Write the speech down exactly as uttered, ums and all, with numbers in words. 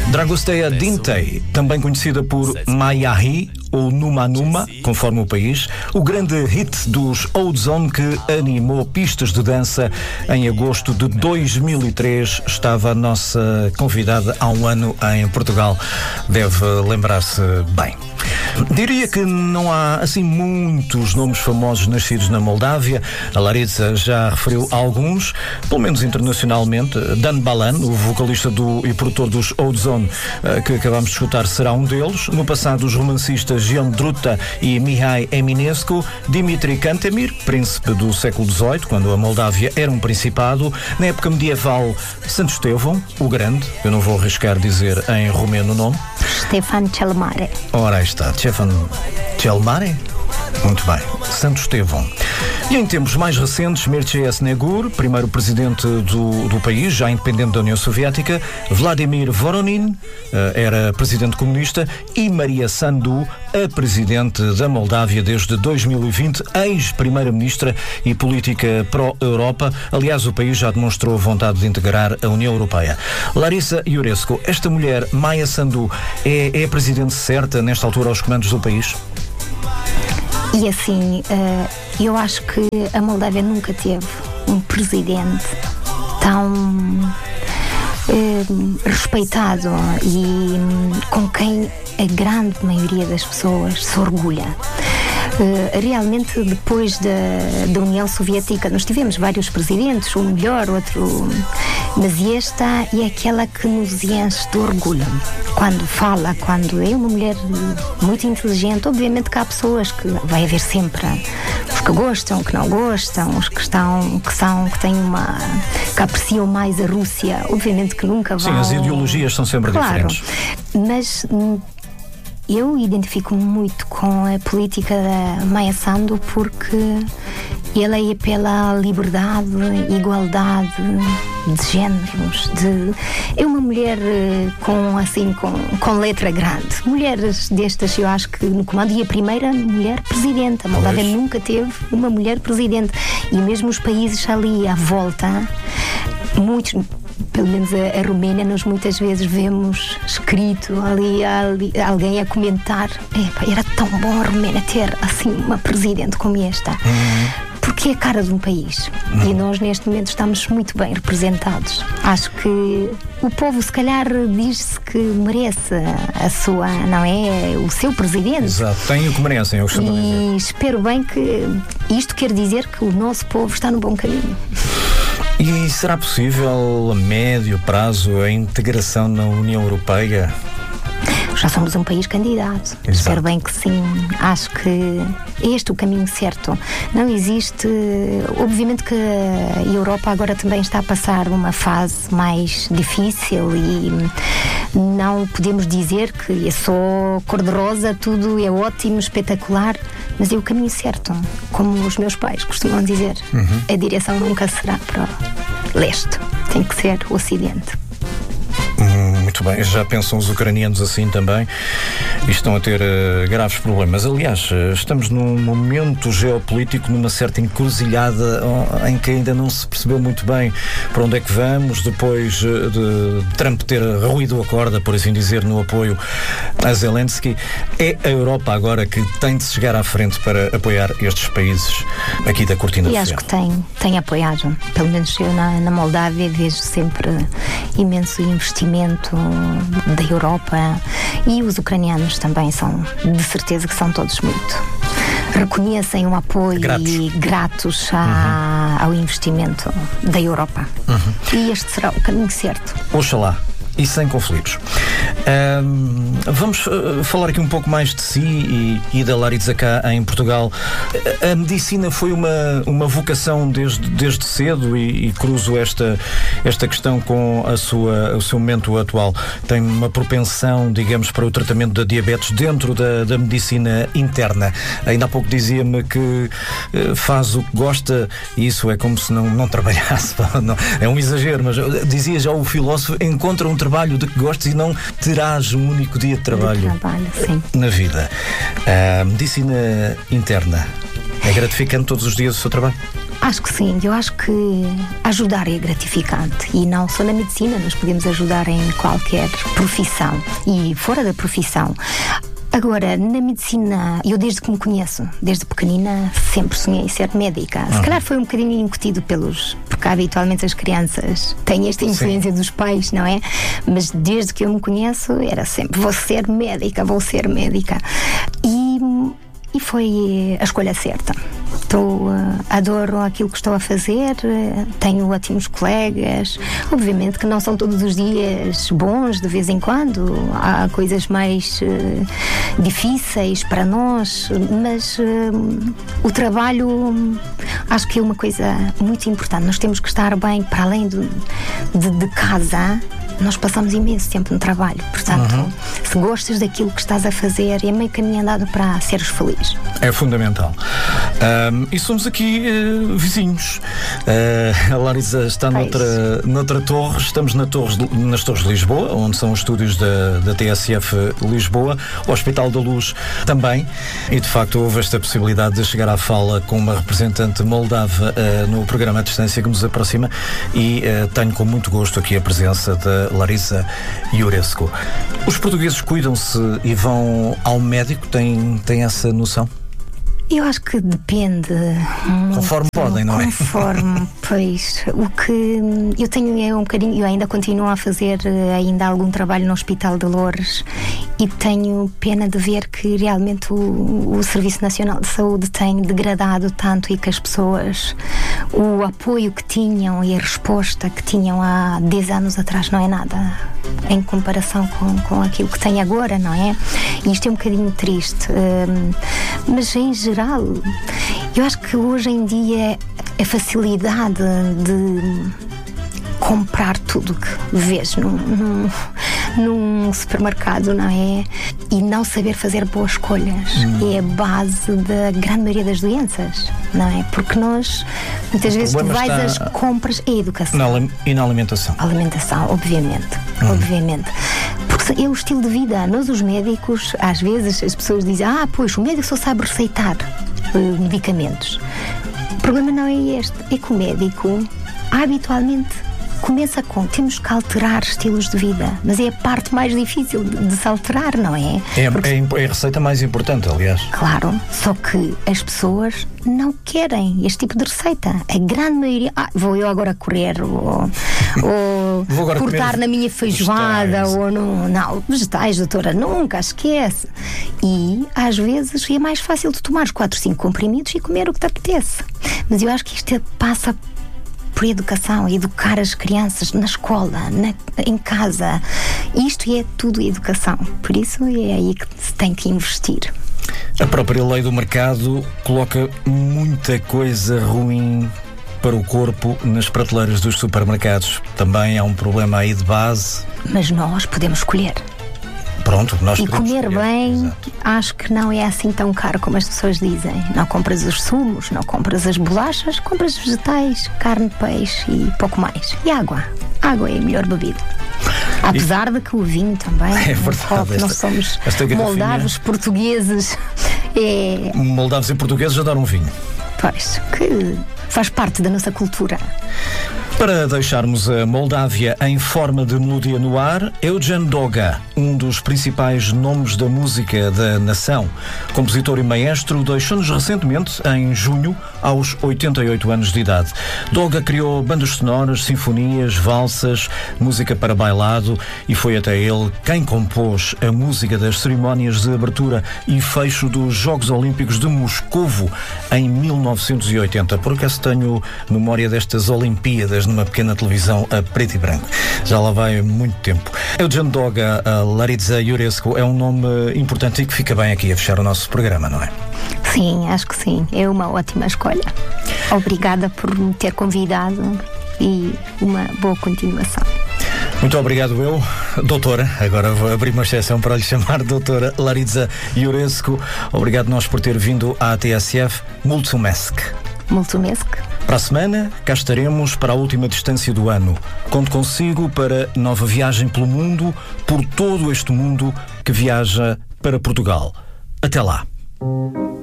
Dragosteia Dintei, também conhecida por Mayahi ou Numa Numa, conforme o país, o grande hit dos Ozone que animou pistas de dança em agosto de dois mil e três, estava a nossa convidada há um ano em Portugal. Deve lembrar-se bem. Diria que não há assim muitos nomes famosos nascidos na Moldávia. A Larisa já referiu alguns, pelo menos internacionalmente. Dan Balan, o vocalista do, e produtor dos Ozone, que acabamos de escutar, será um deles. No passado, os romancistas Jean Druta e Mihai Eminescu. Dimitri Cantemir, príncipe do século dezoito, quando a Moldávia era um principado. Na época medieval, Santo Estevão, o Grande. Eu não vou arriscar dizer em romeno o nome. Ștefan cel Mare. Ora, aí está, Ștefan cel Mare. Muito bem, Santo Estevão. E em tempos mais recentes, Mircea Snegur, primeiro presidente do, do país, já independente da União Soviética, Vladimir Voronin, era presidente comunista, e Maria Sandu, a presidente da Moldávia desde dois mil e vinte, ex-primeira-ministra e política pró-Europa. Aliás, o país já demonstrou vontade de integrar a União Europeia. Larisa Iurescu, esta mulher, Maia Sandu, é, é a presidente certa nesta altura aos comandos do país? E assim, eu acho que a Moldávia nunca teve um presidente tão respeitado e com quem a grande maioria das pessoas se orgulha. Realmente, depois da, da União Soviética, nós tivemos vários presidentes, um melhor, outro, mas esta é aquela que nos enche de orgulho. Quando fala, quando é uma mulher muito inteligente, obviamente que há pessoas que vai haver sempre os que gostam, que não gostam, os que estão, que são, que têm uma, que apreciam mais a Rússia, obviamente que nunca vão... Sim, as ideologias são sempre claro, diferentes. Mas eu identifico-me muito com a política da Maia Sandu porque ela é pela liberdade, igualdade de géneros, de... é uma mulher com, assim, com, com letra grande. Mulheres destas, eu acho que no comando, e a primeira mulher presidente. A Moldávia nunca teve uma mulher presidente. E mesmo os países ali à volta, muitos... pelo menos a, a Roménia, nós muitas vezes vemos escrito ali, ali alguém a comentar: era tão bom a Roménia ter assim uma presidente como esta. Uhum. Porque é a cara de um país. Uhum. E nós neste momento estamos muito bem representados. Acho que o povo se calhar diz-se que merece a sua, não é? O seu presidente. Exato, tem o que merecem, eu costumo dizer. E espero bem que isto quer dizer que o nosso povo está no bom caminho. E será possível a médio prazo a integração na União Europeia? Já somos um país candidato. Exato. Espero bem que sim. Acho que é este o caminho certo. Não existe... Obviamente que a Europa agora também está a passar uma fase mais difícil e não podemos dizer que é só cor-de-rosa, tudo é ótimo, espetacular, mas é o caminho certo. Como os meus pais costumam dizer, uhum. A direção nunca será para o leste. Tem que ser o ocidente. Muito bem, já pensam os ucranianos assim também e estão a ter uh, graves problemas. Aliás, uh, estamos num momento geopolítico, numa certa encruzilhada uh, em que ainda não se percebeu muito bem para onde é que vamos, depois uh, de Trump ter ruído a corda, por assim dizer, no apoio a Zelensky. É a Europa agora que tem de chegar à frente para apoiar estes países aqui da cortina de ferro. E acho que tem, tem apoiado. Pelo menos eu na, na Moldávia vejo sempre imenso investimento da Europa, e os ucranianos também são, de certeza que são todos muito reconhecem o apoio gratos. E gratos a, uhum. ao investimento da Europa. Uhum. E este será o caminho certo. Oxalá. E sem conflitos. Um, vamos uh, falar aqui um pouco mais de si e, e da Larisa cá em Portugal. A, a medicina foi uma, uma vocação desde, desde cedo e, e cruzo esta, esta questão com a sua, o seu momento atual. Tem uma propensão, digamos, para o tratamento da diabetes dentro da, da medicina interna. Ainda há pouco dizia-me que uh, faz o que gosta e isso é como se não, não trabalhasse. Não, é um exagero, mas dizia já o filósofo: encontra um trabalho de que gostes e não terás um único dia de trabalho, de trabalho sim. na vida. A medicina interna é gratificante todos os dias o seu trabalho? Acho que sim, eu acho que ajudar é gratificante e não só na medicina, nós podemos ajudar em qualquer profissão e fora da profissão. Agora, na medicina, eu desde que me conheço, desde pequenina, sempre sonhei em ser médica. Se calhar foi um bocadinho incutido pelos... porque habitualmente as crianças têm esta influência Sim. dos pais, não é? Mas desde que eu me conheço, era sempre, vou ser médica, vou ser médica. E, e foi a escolha certa. Estou, uh, adoro aquilo que estou a fazer, uh, tenho ótimos colegas. Obviamente que não são todos os dias bons, de vez em quando há coisas mais uh, difíceis para nós, mas uh, o trabalho um, acho que é uma coisa muito importante. Nós temos que estar bem para além do, de, de casa. Nós passamos imenso tempo no trabalho, portanto, uhum. se gostas daquilo que estás a fazer, é meio caminho andado para seres feliz. É fundamental. Um, e somos aqui uh, vizinhos. Uh, a Larisa está noutra, noutra torre, estamos na torres de, nas Torres de Lisboa, onde são os estúdios da, da T S F Lisboa, o Hospital da Luz também, e de facto houve esta possibilidade de chegar à fala com uma representante moldava uh, no programa à distância que nos aproxima, e uh, tenho com muito gosto aqui a presença da Larisa Iurescu. Os portugueses cuidam-se e vão ao médico? Têm, têm essa noção? Eu acho que depende muito, conforme podem, não é? Conforme, pois. O que eu tenho é um bocadinho, eu ainda continuo a fazer ainda algum trabalho no Hospital de Loures e tenho pena de ver que realmente o, o Serviço Nacional de Saúde tem degradado tanto e que as pessoas, o apoio que tinham e a resposta que tinham há dez anos atrás não é nada em comparação com, com aquilo que tem agora, não é? E isto é um bocadinho triste. Um, mas em geral, eu acho que hoje em dia a facilidade de comprar tudo que vês num, num, num supermercado, não é? E não saber fazer boas escolhas hum. é a base da grande maioria das doenças, não é? Porque nós, muitas vezes, tu vais às compras, é a educação. Na, e na alimentação? A alimentação, obviamente. Hum. Obviamente. Porque é o estilo de vida. Nós, os médicos, às vezes as pessoas dizem: ah, pois, o médico só sabe receitar uh, medicamentos. O problema não é este. É que o médico, habitualmente, começa com, temos que alterar estilos de vida, mas é a parte mais difícil de, de se alterar, não é? É, Porque, é? é a receita mais importante, aliás. Claro, só que as pessoas não querem este tipo de receita. A grande maioria, ah, vou eu agora correr, ou, ou vou agora cortar na minha feijoada, vegetais. ou no, não, vegetais, doutora, nunca, esquece. E, às vezes, é mais fácil de tomar os quatro, cinco comprimidos e comer o que te apetece. Mas eu acho que isto passa por educação, educar as crianças na escola, na, em casa. Isto é tudo educação. Por isso é aí que se tem que investir. A própria lei do mercado coloca muita coisa ruim para o corpo nas prateleiras dos supermercados. Também há um problema aí de base. Mas nós podemos escolher. Pronto, nós e comer escolher. bem, Exato. Acho que não é assim tão caro como as pessoas dizem. Não compras os sumos, não compras as bolachas, compras vegetais, carne, peixe e pouco mais. E água. Água é a melhor bebida. Apesar e... de que o vinho também. É verdade. Nós somos moldavos, portugueses. É... Moldavos e portugueses adoram vinho. Pois, que faz parte da nossa cultura. Para deixarmos a Moldávia em forma de melodia no ar, Eugen Doga, um dos principais nomes da música da nação. Compositor e maestro, deixou-nos recentemente, em junho, aos oitenta e oito anos de idade. Doga criou bandas sonoras, sinfonias, valsas, música para bailado e foi até ele quem compôs a música das cerimónias de abertura e fecho dos Jogos Olímpicos de Moscovo em mil novecentos e oitenta. Por acaso tenho memória destas Olimpíadas numa pequena televisão a preto e branco. Já lá vai muito tempo. Eugen Doga, a Larisa Iurescu, é um nome importante e que fica bem aqui a fechar o nosso programa, não é? Sim, acho que sim. É uma ótima escolha. Obrigada por me ter convidado e uma boa continuação. Muito obrigado eu, doutora. Agora vou abrir uma exceção para lhe chamar doutora Larisa Iurescu. Obrigado nós por ter vindo à T S F. Mulțumesc. Mulțumesc. Para a semana, cá estaremos para a última distância do ano. Conto consigo para nova viagem pelo mundo, por todo este mundo que viaja para Portugal. Até lá.